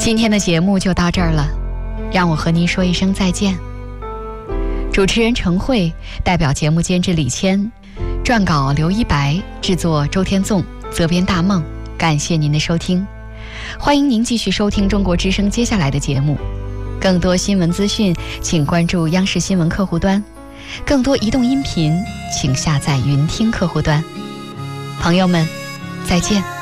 今天的节目就到这儿了，让我和您说一声再见。主持人程慧，代表节目监制李谦，撰稿刘一白，制作周天纵，责编大梦。感谢您的收听，欢迎您继续收听中国之声接下来的节目。更多新闻资讯，请关注央视新闻客户端；更多移动音频，请下载云听客户端。朋友们，再见。